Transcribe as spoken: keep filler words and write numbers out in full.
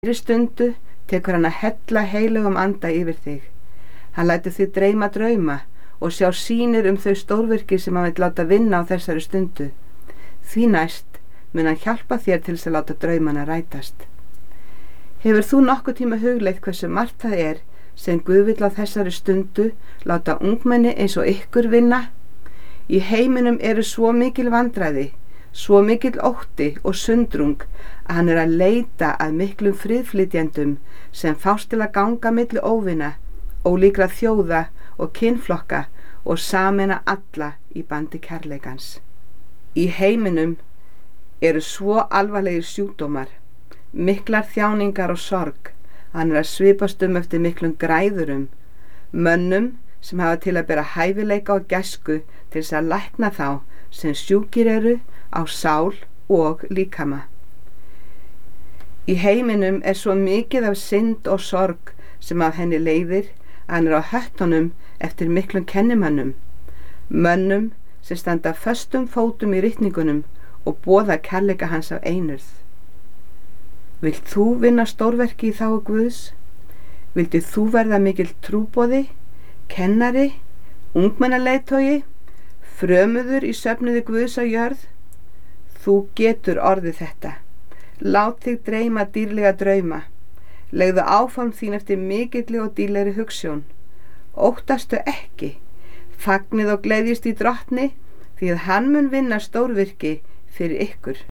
Fyrir stundu tekur hann að hella heilugum anda yfir þig. Hann lætur þig dreyma drauma og sjá sýnir um þau stórvirki sem hann vill láta vinna á þessari stundu. Því næst mun hann hjálpa þér til þess að láta draumana rætast. Hefur þú nokkuð tíma hugleitt hversu margt það er sem Guð vill á þessari stundu láta ungmenni eins og ykkur vinna? Í heiminum eru svo mikil vandræði, svo mikill ótti og sundrung að hann er að leita að miklum friðflytjendum sem fást til að ganga milli óvina, ólíkra þjóða og kynflokka og sameina alla í bandi kærleikans. Í heiminum eru svo alvarlegir sjúkdómar, miklar þjáningar og sorg að hann er að svipast um eftir miklum græðurum, mönnum sem hafa til að bera hæfileika og gæsku til þess að lækna þá sem sjúkir eru á sál og líkama. Í heiminum er svo mikið af synd og sorg sem af henni leiðir að hann er á höttunum eftir miklum kennimönnum, mönnum sem standa föstum fótum í ritningunum og boða kærleika hans af einurð. Vilt þú vinna stórverki í þágu Guðs? Vildu þú verða mikill trúboði, kennari, ungmennaleiðtogi, frömuður í söfnuði Guðs á jörð? Þú getur orðið þetta. Lát þig dreyma dýrlega drauma. Legðu áform þín eftir mikilli og dýrlegri hugsjón. Óttastu ekki. Fagnið og gleðjist í Drottni, því að hann mun vinna stórvirki fyrir ykkur.